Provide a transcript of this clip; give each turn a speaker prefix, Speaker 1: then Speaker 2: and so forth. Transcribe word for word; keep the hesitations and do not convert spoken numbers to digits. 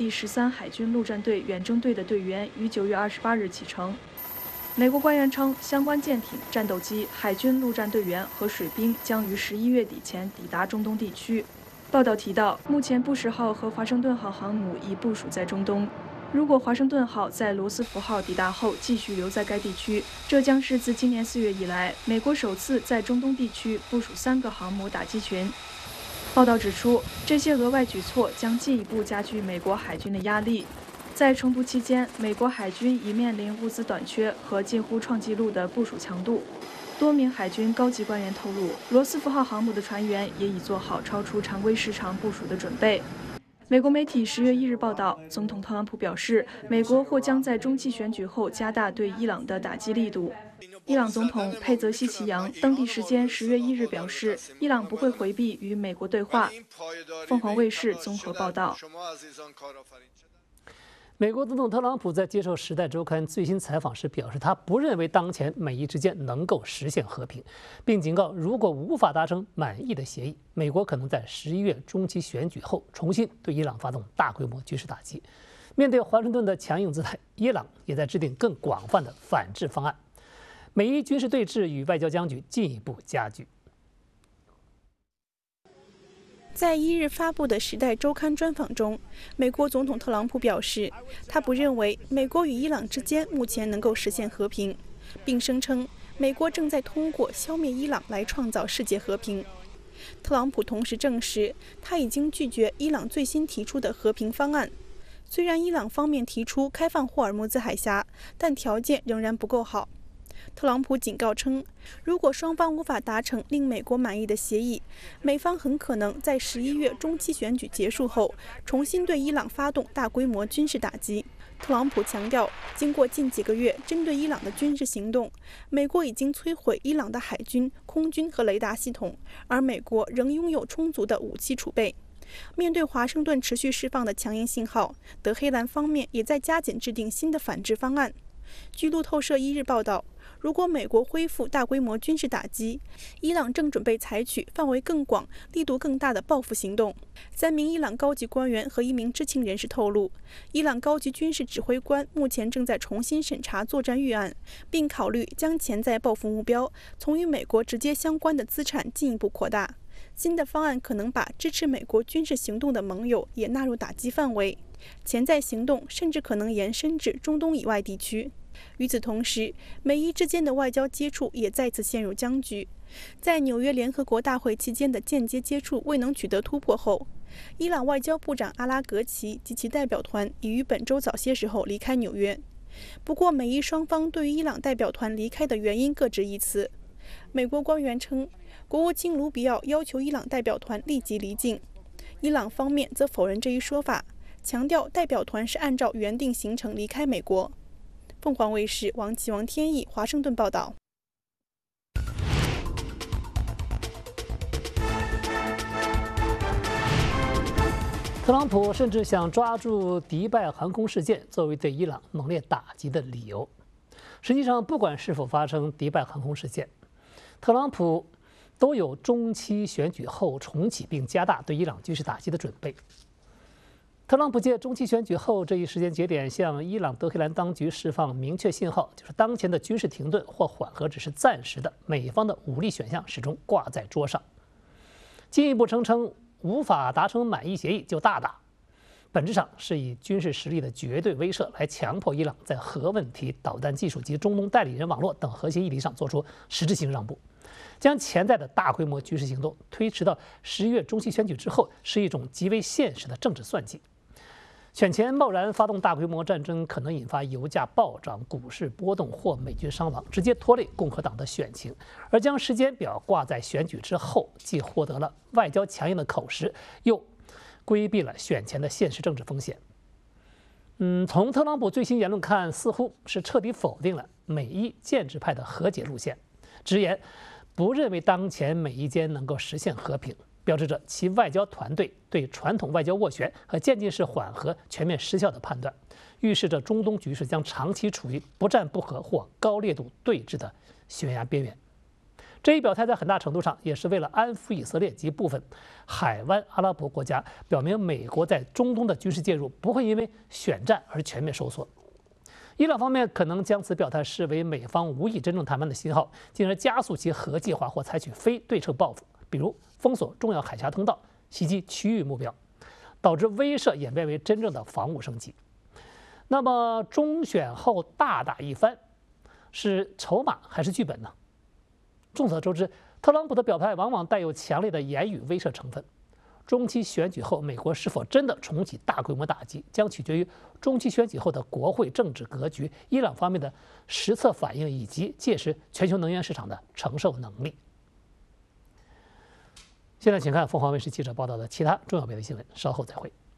Speaker 1: 十三海军陆战队远征队的队员于九月二十八日启程。美国官员称，相关舰艇、战斗机、海军陆战队员和水兵将于十一月底前抵达中东地区。报道提到，目前布什号和华盛顿号航母已部署在中东。如果华盛顿号在罗斯福号抵达后继续留在该地区，这将是自今年四月以来，美国首次在中东地区部署三个航母打击群。报道指出，这些额外举措将进一步加剧美国海军的压力。在冲突期间，美国海军已面临物资短缺和近乎创纪录的部署强度。多名海军高级官员透露，罗斯福号航母的船员也已做好超出常规时长部署的准备。美国媒体十月一日报道，总统特朗普表示，美国或将在中期选举后加大对伊朗的打击力度。伊朗总统佩泽西奇扬当地时间十月一日表示，伊朗不会回避与美国对话。凤凰卫视综合报道。
Speaker 2: 美国总统特朗普在接受《时代周刊》最新采访时表示，他不认为当前美伊之间能够实现和平，并警告，如果无法达成满意的协议，美国可能在十一月中期选举后重新对伊朗发动大规模军事打击。面对华盛顿的强硬姿态，伊朗也在制定更广泛的反制方案，美伊军事对峙与外交僵局进一步加剧。
Speaker 3: 在一日发布的《时代周刊》专访中，美国总统特朗普表示，他不认为美国与伊朗之间目前能够实现和平，并声称美国正在通过消灭伊朗来创造世界和平。特朗普同时证实，他已经拒绝伊朗最新提出的和平方案。虽然伊朗方面提出开放霍尔木兹海峡，但条件仍然不够好。特朗普警告称，如果双方无法达成令美国满意的协议，美方很可能在十一月中期选举结束后，重新对伊朗发动大规模军事打击。特朗普强调，经过近几个月针对伊朗的军事行动，美国已经摧毁伊朗的海军、空军和雷达系统，而美国仍拥有充足的武器储备。面对华盛顿持续释放的强硬信号，德黑兰方面也在加紧制定新的反制方案。据路透社一日报道，如果美国恢复大规模军事打击，伊朗正准备采取范围更广、力度更大的报复行动。三名伊朗高级官员和一名知情人士透露，伊朗高级军事指挥官目前正在重新审查作战预案，并考虑将潜在报复目标从与美国直接相关的资产进一步扩大。新的方案可能把支持美国军事行动的盟友也纳入打击范围，潜在行动甚至可能延伸至中东以外地区。与此同时，美伊之间的外交接触也再次陷入僵局。在纽约联合国大会期间的间接接触未能取得突破后，伊朗外交部长阿拉格齐及其代表团已于本周早些时候离开纽约。不过，美伊双方对于伊朗代表团离开的原因各执一词。美国官员称，国务卿卢比奥要求伊朗代表团立即离境，伊朗方面则否认这一说法，强调代表团是按照原定行程离开美国。凤凰卫视王启王天意华盛顿报道。
Speaker 2: 特朗普甚至想抓住迪拜航空事件作为对伊朗猛烈打击的理由。实际上，不管是否发生迪拜航空事件，特朗普都有中期选举后重启并加大对伊朗军事打击的准备。特朗普借中期选举后这一时间节点，向伊朗德黑兰当局释放明确信号，就是当前的军事停顿或缓和只是暂时的，美方的武力选项始终挂在桌上。进一步声称无法达成满意协议就大打，本质上是以军事实力的绝对威慑来强迫伊朗在核问题、导弹技术及中东代理人网络等核心议题上做出实质性让步。将潜在的大规模军事行动推迟到十一月中期选举之后，是一种极为现实的政治算计。选前贸然发动大规模战争，可能引发油价暴涨、股市波动或美军伤亡，直接拖累共和党的选情；而将时间表挂在选举之后，既获得了外交强硬的口实，又规避了选前的现实政治风险。嗯，从特朗普最新言论看，似乎是彻底否定了美伊建制派的和解路线，直言不认为当前美伊间能够实现和平。标志着其外交团队对传统外交斡旋和渐进式缓和全面失效的判断，预示着中东局势将长期处于不战不和或高烈度对峙的悬崖边缘。 这一表态在很大程度上也是为了安抚以色列及部分海湾阿拉伯国家，表明美国在中东的军事介入不会因为选战而全面收缩。伊朗方面可能将此表态视为美方无意真正谈判的信号，进而加速其核计划或采取非对称报复，比如封锁重要海峡通道、袭击区域目标，导致威慑演变为真正的防务升级。那么中选后大打一番，是筹码还是剧本呢？众所周知，特朗普的表态往往带有强烈的言语威慑成分。中期选举后，美国是否真的重启大规模打击，将取决于中期选举后的国会政治格局、伊朗方面的实测反应以及届时全球能源市场的承受能力。现在，请看凤凰卫视记者报道的其他重要别的新闻，稍后再会。